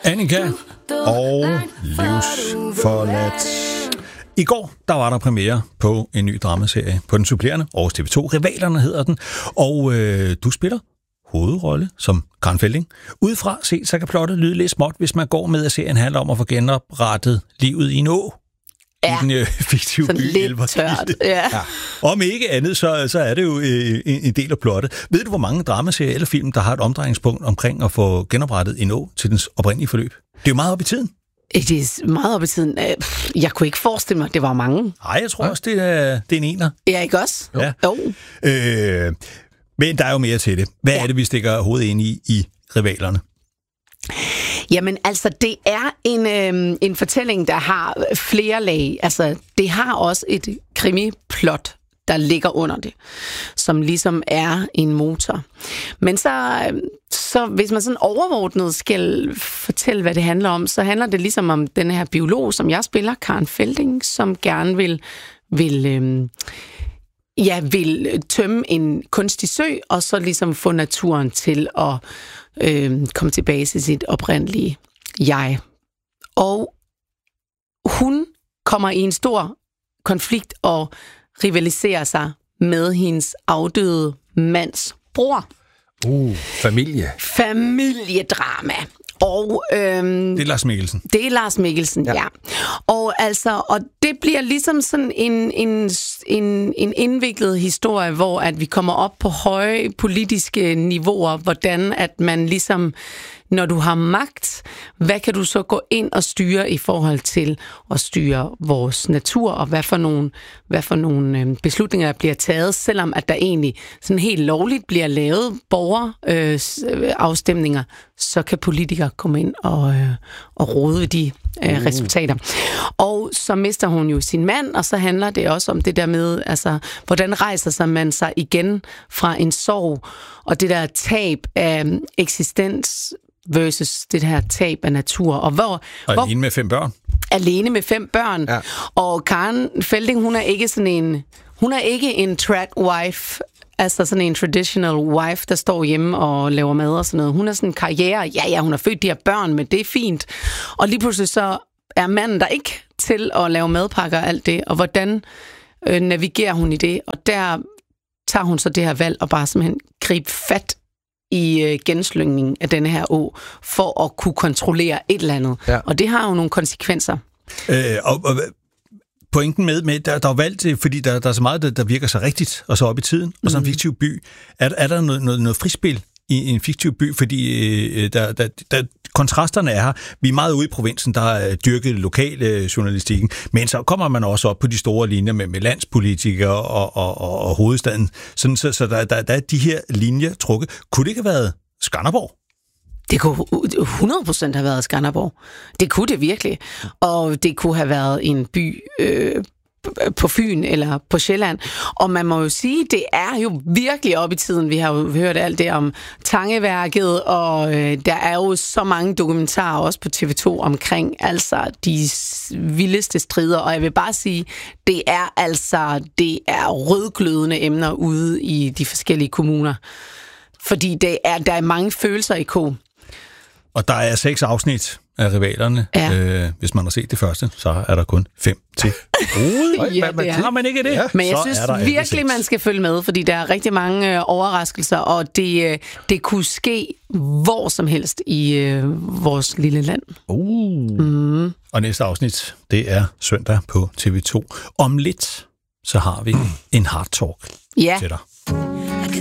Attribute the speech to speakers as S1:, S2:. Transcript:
S1: Annika og Livsforladt. I går, der var der premiere på en ny dramaserie på den supplerende Aarhus TV2. Rivalerne hedder den, og du spiller hovedrolle som Karen Felding. Udefra set, så kan plottet lyde lidt småt, hvis man går med, at serien handler om at få genoprettet livet i en å.
S2: Ja,
S1: i den fiktive by.
S2: Lidt tørt. Ja.
S1: Om ikke andet, så er det jo en del af plottet. Ved du, hvor mange dramaserier eller film, der har et omdrejningspunkt omkring at få genoprettet en å til dens oprindelige forløb? Det er jo meget op i tiden.
S2: Det er meget op i tiden. Jeg kunne ikke forestille mig, at det var mange.
S1: Nej, jeg tror også, det er en ener.
S2: Ja, ikke også?
S1: Ja.
S2: Jo.
S1: Men der er jo mere til det. Hvad er det, vi stikker hovedet ind i rivalerne?
S2: Jamen, altså, det er en fortælling, der har flere lag. Altså, det har også et krimiplot, der ligger under det, som ligesom er en motor. Men så hvis man sådan overordnet skal fortælle, hvad det handler om, så handler det ligesom om den her biolog, som jeg spiller, Karen Felding, som gerne vil tømme en kunstig sø, og så ligesom få naturen til at komme tilbage til sit oprindelige jeg. Og hun kommer i en stor konflikt og rivaliserer sig med hendes afdøde mands bror.
S3: Familie.
S2: Familiedrama. Og,
S1: det er Lars Mikkelsen.
S2: Det er Lars Mikkelsen, ja. Og det bliver ligesom sådan en indviklet historie, hvor at vi kommer op på høje politiske niveauer, hvordan at man ligesom, når du har magt, hvad kan du så gå ind og styre i forhold til at styre vores natur, og hvad for nogle beslutninger der bliver taget, selvom at der egentlig sådan helt lovligt bliver lavet borgerafstemninger, så kan politikere komme ind og rode ved de resultater. Og så mister hun jo sin mand, og så handler det også om det der med, altså, hvordan rejser man sig igen fra en sorg, og det der tab af eksistens versus det her tab af natur. Og
S1: alene med 5 børn.
S2: Alene med 5 børn. Ja. Og Karen Felding, hun er ikke en track wife, altså sådan en traditional wife, der står hjemme og laver mad og sådan noget. Hun er sådan en karriere. Ja, hun har født de her børn, men det er fint. Og lige pludselig så er manden der ikke til at lave madpakker og alt det. Og hvordan navigerer hun i det? Og der tager hun så det her valg og bare simpelthen gribe fat i genslyngningen af denne her å, for at kunne kontrollere et eller andet. Ja. Og det har jo nogle konsekvenser.
S1: Og pointen med der er valgt, fordi der er så meget, der virker så rigtigt, og så op i tiden, og så en fiktiv by. Er der noget frispil i en fiktiv by? Fordi der kontrasterne er her. Vi er meget ude i provinsen, der er dyrket lokale journalistikken, men så kommer man også op på de store linjer med landspolitikere og hovedstaden. Så der er de her linjer trukket. Kunne det ikke have været Skanderborg?
S2: Det kunne 100% have været Skanderborg. Det kunne det virkelig. Og det kunne have været en by på Fyn eller på Sjælland. Og man må jo sige, det er jo virkelig op i tiden. Vi har jo hørt alt det om Tangeværket, og der er jo så mange dokumentarer også på TV2 omkring altså de vildeste strider. Og jeg vil bare sige, det er rødglødende emner ude i de forskellige kommuner. Fordi der er mange følelser i ko.
S1: Og der er 6 afsnit af rivalerne. Ja. Hvis man har set det første, så er der kun 5 til. Har man ikke det? Ja.
S2: Men jeg synes virkelig, man skal følge med, fordi der er rigtig mange overraskelser, og det kunne ske hvor som helst i vores lille land.
S1: Og næste afsnit, det er søndag på TV2. Om lidt, så har vi en hard talk til dig.